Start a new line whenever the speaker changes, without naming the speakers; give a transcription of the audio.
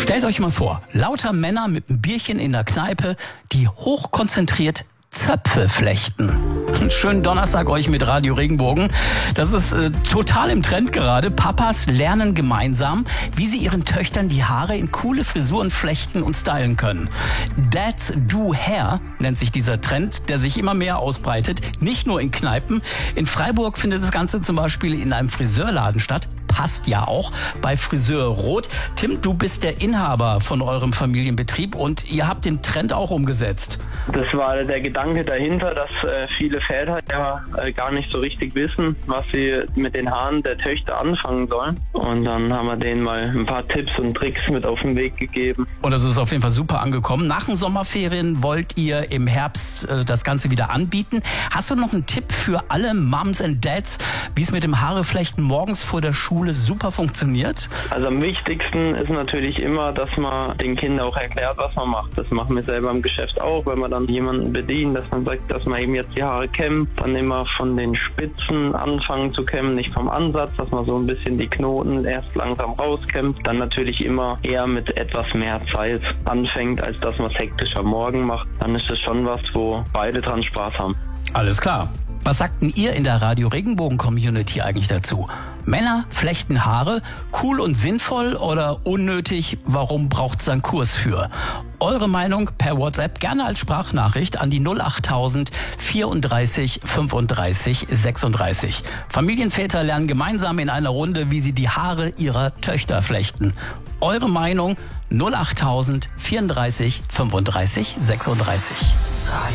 Stellt euch mal vor, lauter Männer mit einem Bierchen in der Kneipe, die hochkonzentriert Zöpfe flechten. Schönen Donnerstag euch mit Radio Regenbogen. Das ist total im Trend gerade. Papas lernen gemeinsam, wie sie ihren Töchtern die Haare in coole Frisuren flechten und stylen können. Dads Do Hair nennt sich dieser Trend, der sich immer mehr ausbreitet. Nicht nur in Kneipen. In Freiburg findet das Ganze zum Beispiel in einem Friseurladen statt. Passt ja auch bei Friseur Rot. Tim, du bist der Inhaber von eurem Familienbetrieb und ihr habt den Trend auch umgesetzt.
Das war der Gedanke dahinter, dass viele Väter ja gar nicht so richtig wissen, was sie mit den Haaren der Töchter anfangen sollen. Und dann haben wir denen mal ein paar Tipps und Tricks mit auf den Weg gegeben.
Und das ist auf jeden Fall super angekommen. Nach den Sommerferien wollt ihr im Herbst das Ganze wieder anbieten. Hast du noch einen Tipp für alle Moms and Dads, wie es mit dem Haareflechten morgens vor der Schule super funktioniert?
Also am wichtigsten ist natürlich immer, dass man den Kindern auch erklärt, was man macht. Das machen wir selber im Geschäft auch, wenn wir dann jemanden bedienen, dass man sagt, dass man eben jetzt die Haare kämmt, dann immer von den Spitzen anfangen zu kämmen, nicht vom Ansatz, dass man so ein bisschen die Knoten erst langsam rauskämmt, dann natürlich immer eher mit etwas mehr Zeit anfängt, als dass man es hektisch am Morgen macht. Dann ist das schon was, wo beide dran Spaß haben.
Alles klar. Was sagten ihr in der Radio Regenbogen Community eigentlich dazu? Männer flechten Haare, cool und sinnvoll oder unnötig? Warum braucht es einen Kurs für? Eure Meinung per WhatsApp gerne als Sprachnachricht an die 08000 34 35 36. Familienväter lernen gemeinsam in einer Runde, wie sie die Haare ihrer Töchter flechten. Eure Meinung 08000 34 35 36.